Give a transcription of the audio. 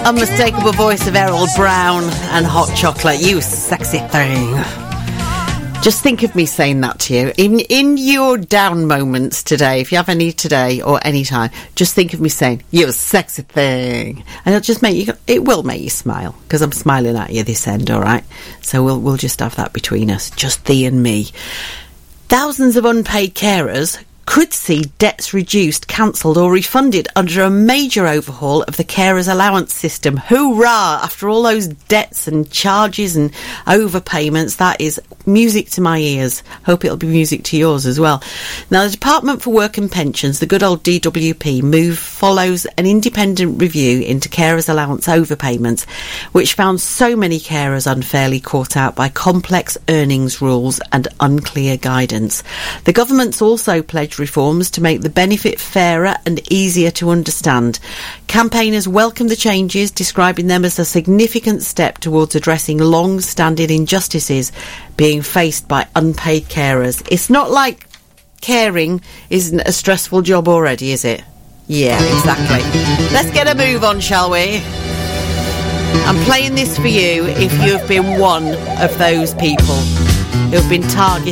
unmistakable voice of Errol Brown and Hot Chocolate. You sexy thing. Just think of me saying that to you. In your down moments today, if you have any today or any time, just think of me saying, you sexy thing. And it will make you smile, because I'm smiling at you this end, all right? So we'll just have that between us, just thee and me. Thousands of unpaid carers could see debts reduced, cancelled or refunded under a major overhaul of the carers allowance system. Hoorah! After all those debts and charges and overpayments, that is music to my ears. Hope it'll be music to yours as well. Now, the Department for Work and Pensions, the good old DWP, move follows an independent review into carers allowance overpayments, which found so many carers unfairly caught out by complex earnings rules and unclear guidance. The government's also pledged reforms to make the benefit fairer and easier to understand. Campaigners welcome the changes, describing them as a significant step towards addressing long-standing injustices being faced by unpaid carers. It's not like caring isn't a stressful job already, is it? Yeah, exactly. Let's get a move on, shall we? I'm playing this for you if you've been one of those people who've been targeted